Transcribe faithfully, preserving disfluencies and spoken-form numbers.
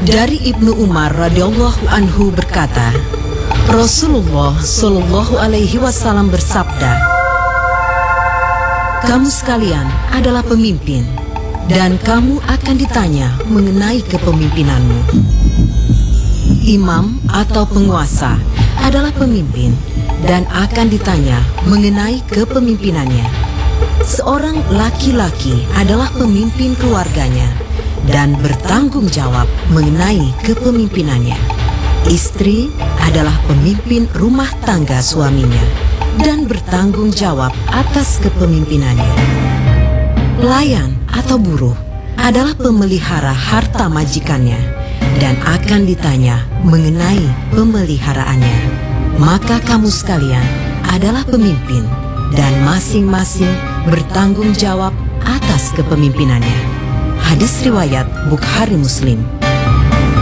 Dari Ibnu Umar radhiyallahu anhu berkata, Rasulullah shallallahu alaihi wasallam bersabda, kamu sekalian adalah pemimpin, dan kamu akan ditanya mengenai kepemimpinanmu. Imam atau penguasa adalah pemimpin dan akan ditanya mengenai kepemimpinannya. Seorang laki-laki adalah pemimpin keluarganya dan bertanggung jawab mengenai kepemimpinannya. Istri adalah pemimpin rumah tangga suaminya dan bertanggung jawab atas kepemimpinannya. Pelayan atau buruh adalah pemelihara harta majikannya dan akan ditanya mengenai pemeliharaannya. Maka kamu sekalian adalah pemimpin dan masing-masing bertanggung jawab atas kepemimpinannya. Hadis riwayat Bukhari Muslim.